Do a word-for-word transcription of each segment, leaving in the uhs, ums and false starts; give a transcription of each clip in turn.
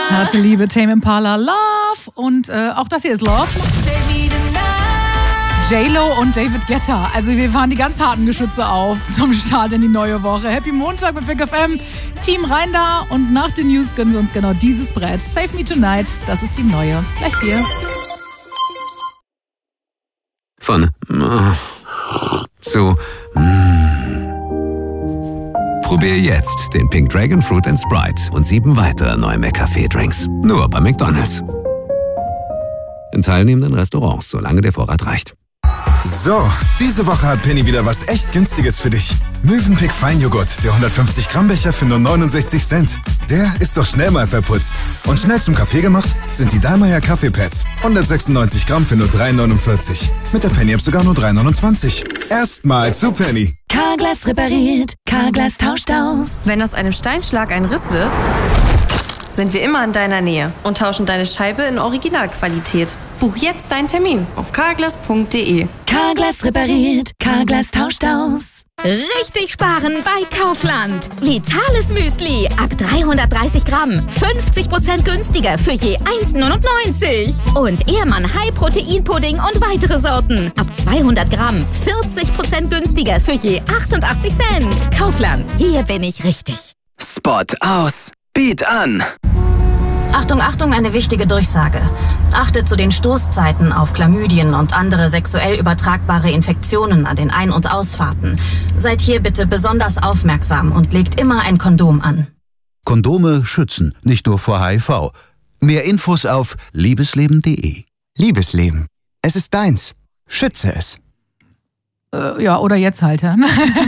Harte Liebe, Tame Impala, Love. Und äh, auch das hier ist Love. J-Lo und David Guetta. Also wir fahren die ganz harten Geschütze auf zum Start in die neue Woche. Happy Montag mit Big F M. Team rein da. Und nach den News gönnen wir uns genau dieses Brett. Save Me Tonight, das ist die neue. Gleich hier. Von äh, zu mm. Probier jetzt den Pink Dragon Fruit and Sprite und sieben weitere neue McCafé-Drinks. Nur bei McDonald's. In teilnehmenden Restaurants, solange der Vorrat reicht. So, diese Woche hat Penny wieder was echt Günstiges für dich. Mövenpick Feinjoghurt, der hundertfünfzig Gramm Becher für nur neunundsechzig Cent. Der ist doch schnell mal verputzt. Und schnell zum Kaffee gemacht sind die Dallmayr Kaffeepads. hundertsechsundneunzig Gramm für nur drei neunundvierzig. Mit der Penny-App sogar nur drei neunundzwanzig. Erstmal zu Penny. Carglass repariert, Carglass tauscht aus. Wenn aus einem Steinschlag ein Riss wird, sind wir immer in deiner Nähe und tauschen deine Scheibe in Originalqualität. Buch jetzt deinen Termin auf carglass punkt de. Carglass repariert, Carglass tauscht aus. Richtig sparen bei Kaufland. Vitales Müsli ab dreihundertdreißig Gramm. fünfzig Prozent günstiger für je eins neunundneunzig. Und Ehrmann High Protein Pudding und weitere Sorten. Ab zweihundert Gramm. vierzig Prozent günstiger für je achtundachtzig Cent. Kaufland. Hier bin ich richtig. Spot aus. Beat an. Achtung, Achtung, eine wichtige Durchsage. Achtet zu den Stoßzeiten auf Chlamydien und andere sexuell übertragbare Infektionen an den Ein- und Ausfahrten. Seid hier bitte besonders aufmerksam und legt immer ein Kondom an. Kondome schützen, nicht nur vor H I V. Mehr Infos auf liebesleben punkt de. Liebesleben. Es ist deins. Schütze es. Äh, ja, oder jetzt halt. Ja.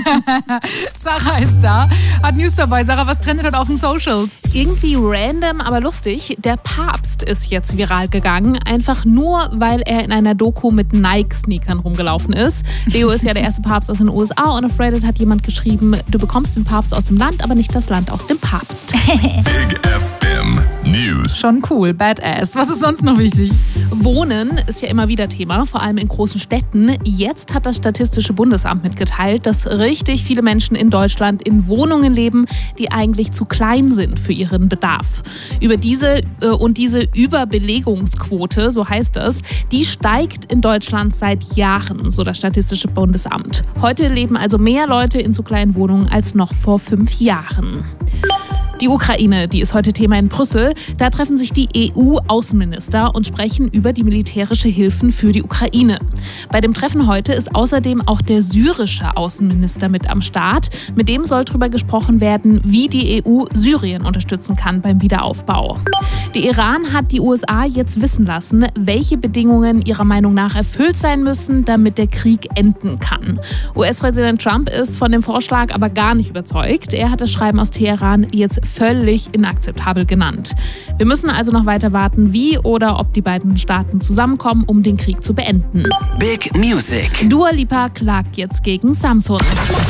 Sarah ist da, hat News dabei. Sarah, was trendet hat auf den Socials? Irgendwie random, aber lustig. Der Papst ist jetzt viral gegangen, einfach nur, weil er in einer Doku mit Nike-Sneakern rumgelaufen ist. Leo ist ja der erste Papst aus den U S A und auf Reddit hat jemand geschrieben, du bekommst den Papst aus dem Land, aber nicht das Land aus dem Papst. Big F M News. Schon cool, badass. Was ist sonst noch wichtig? Wohnen ist ja immer wieder Thema, vor allem in großen Städten. Jetzt hat das Statistische Bundesamt mitgeteilt, dass richtig viele Menschen in Deutschland in Wohnungen leben, die eigentlich zu klein sind für ihren Bedarf. Über diese äh, und diese Überbelegungsquote, so heißt es, die steigt in Deutschland seit Jahren, so das Statistische Bundesamt. Heute leben also mehr Leute in zu kleinen Wohnungen als noch vor fünf Jahren. Die Ukraine, die ist heute Thema in Brüssel. Da treffen sich die E U-Außenminister und sprechen über die militärische Hilfen für die Ukraine. Bei dem Treffen heute ist außerdem auch der syrische Außenminister mit am Start. Mit dem soll darüber gesprochen werden, wie die E U Syrien unterstützen kann beim Wiederaufbau. Der Iran hat die U S A jetzt wissen lassen, welche Bedingungen ihrer Meinung nach erfüllt sein müssen, damit der Krieg enden kann. U S-Präsident Trump ist von dem Vorschlag aber gar nicht überzeugt. Er hat das Schreiben aus Teheran jetzt völlig inakzeptabel genannt. Wir müssen also noch weiter warten, wie oder ob die beiden Staaten zusammenkommen, um den Krieg zu beenden. Big Music. Dua Lipa klagt jetzt gegen Samsung.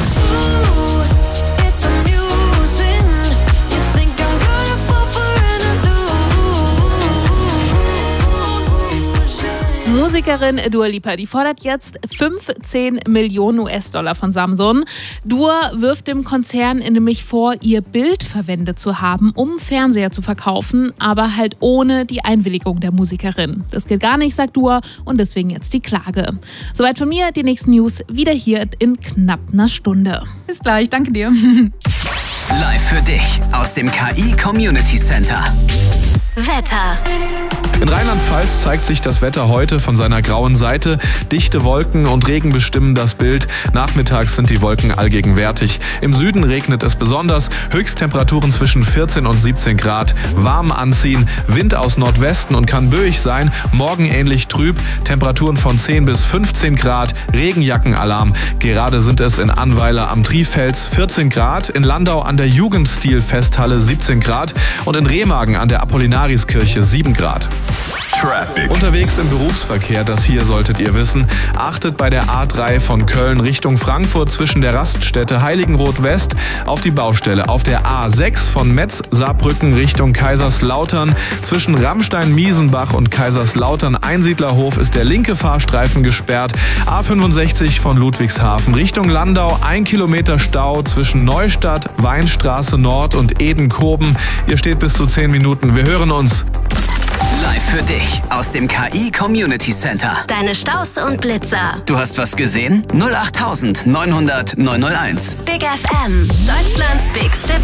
Musikerin Dua Lipa, die fordert jetzt fünfzehn Millionen U S-Dollar von Samsung. Dua wirft dem Konzern nämlich vor, ihr Bild verwendet zu haben, um Fernseher zu verkaufen, aber halt ohne die Einwilligung der Musikerin. Das geht gar nicht, sagt Dua, und deswegen jetzt die Klage. Soweit von mir, die nächsten News wieder hier in knapp einer Stunde. Bis gleich, danke dir. Live für dich aus dem K I Community Center. Wetter. In Rheinland-Pfalz zeigt sich das Wetter heute von seiner grauen Seite. Dichte Wolken und Regen bestimmen das Bild. Nachmittags sind die Wolken allgegenwärtig. Im Süden regnet es besonders. Höchsttemperaturen zwischen vierzehn und siebzehn Grad. Warm anziehen. Wind aus Nordwesten und kann böig sein. Morgen ähnlich trüb. Temperaturen von zehn bis fünfzehn Grad. Regenjackenalarm. Gerade sind es in Annweiler am Trifels vierzehn Grad. In Landau an der Jugendstil-Festhalle siebzehn Grad. Und in Remagen an der Apollinaris-Kirche sieben Grad. Traffic. Unterwegs im Berufsverkehr, das hier solltet ihr wissen, achtet bei der A drei von Köln Richtung Frankfurt zwischen der Raststätte Heiligenroth West auf die Baustelle. Auf der A sechs von Metz-Saarbrücken Richtung Kaiserslautern zwischen Rammstein-Miesenbach und Kaiserslautern-Einsiedlerhof ist der linke Fahrstreifen gesperrt. A fünfundsechzig von Ludwigshafen Richtung Landau, ein Kilometer Stau zwischen Neustadt, Weinstraße Nord und Edenkoben. Ihr steht bis zu zehn Minuten. Wir hören uns. Live für dich aus dem K I Community Center. Deine Staus und Blitzer. Du hast was gesehen? null acht neunhundert neunhundert neunhunderteins. Big F M. Deutschlands Big Step